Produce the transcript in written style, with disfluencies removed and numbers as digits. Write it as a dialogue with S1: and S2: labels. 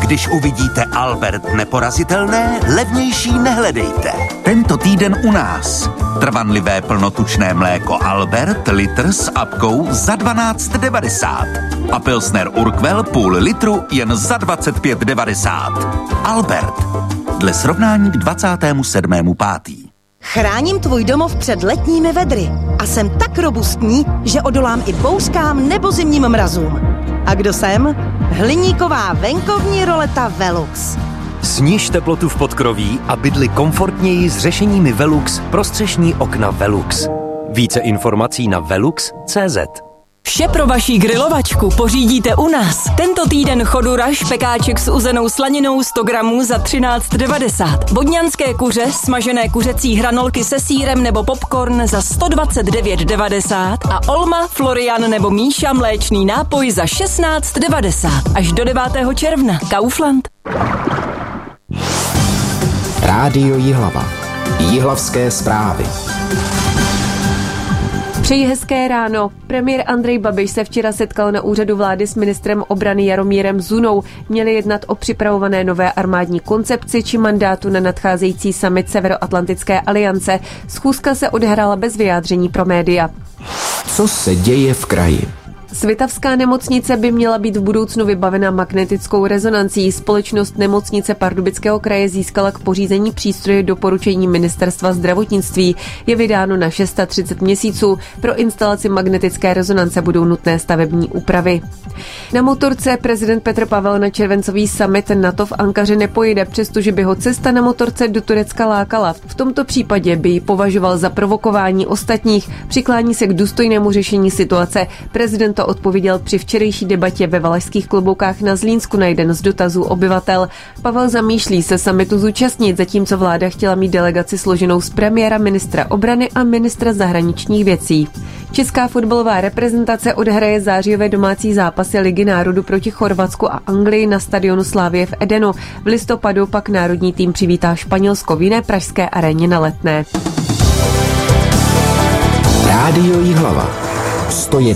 S1: Když uvidíte Albert neporazitelné, levnější nehledejte. Tento týden u nás. Trvanlivé plnotučné mléko Albert litr s apkou za 12,90. A pilsner Urquell půl litru jen za 25,90. Albert. Dle srovnání k 27.5.
S2: Chráním tvůj domov před letními vedry a jsem tak robustní, že odolám i bouřkám nebo zimním mrazům. A kdo jsem? Hliníková venkovní roleta Velux.
S3: Sniž teplotu v podkroví a bydli komfortněji s řešeními Velux pro střešní okna Velux. Více informací na velux.cz.
S4: Vše pro vaši grilovačku pořídíte u nás. Tento týden chodura, špekáček s uzenou slaninou 100 gramů za 13,90. Vodňanské kuře, smažené kuřecí hranolky se sýrem nebo popcorn za 129,90 a Olma, Florian nebo Míša mléčný nápoj za 16,90. Až do 9. června. Kaufland.
S5: Rádio Jihlava. Jihlavské zprávy.
S6: Přeji hezké ráno. Premiér Andrej Babiš se včera setkal na úřadu vlády s ministrem obrany Jaromírem Zunou. Měli jednat o připravované nové armádní koncepci či mandátu na nadcházející summit Severoatlantické aliance. Schůzka se odehrála bez vyjádření pro média.
S5: Co se děje v kraji?
S6: Svitavská nemocnice by měla být v budoucnu vybavena magnetickou rezonancí. Společnost Nemocnice Pardubického kraje získala k pořízení přístroje doporučení Ministerstva zdravotnictví. Je vydáno na 630 měsíců. Pro instalaci magnetické rezonance budou nutné stavební úpravy. Na motorce prezident Petr Pavel na červencový summit NATO v Ankaře nepojede, přestože by ho cesta na motorce do Turecka lákala. V tomto případě by ji považoval za provokování ostatních. Přiklání se k důstojnému řešení situace. Prezident to odpověděl při včerejší debatě ve Valašských Kloboukách na Zlínsku na jeden z dotazů obyvatel. Pavel zamýšlí se summitu zúčastnit, zatímco vláda chtěla mít delegaci složenou z premiéra, ministra obrany a ministra zahraničních věcí. Česká fotbalová reprezentace odhraje zářijové domácí zápasy Ligy národů proti Chorvatsku a Anglii na stadionu Slavie v Edenu. V listopadu pak národní tým přivítá Španělsko v jiné pražské aréně na Letné.
S5: Rádio Jihlava. 101.